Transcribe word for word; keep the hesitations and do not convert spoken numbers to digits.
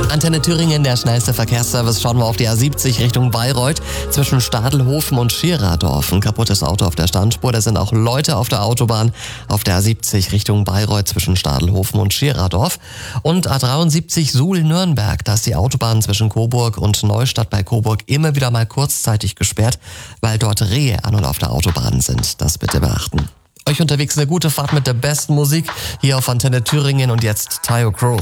Antenne Thüringen, der schnellste Verkehrsservice. Schauen wir auf die A siebzig Richtung Bayreuth zwischen Stadelhofen und Schirerdorf. Ein kaputtes Auto auf der Standspur. Da sind auch Leute auf der Autobahn. Auf der A siebzig Richtung Bayreuth zwischen Stadelhofen und Schirerdorf. Und A dreiundsiebzig Suhl-Nürnberg. Da ist die Autobahn zwischen Coburg und Neustadt bei Coburg immer wieder mal kurzzeitig gesperrt, weil dort Rehe an und auf der Autobahn sind. Das bitte beachten. Euch unterwegs eine gute Fahrt mit der besten Musik hier auf Antenne Thüringen und jetzt Tayo Cruz.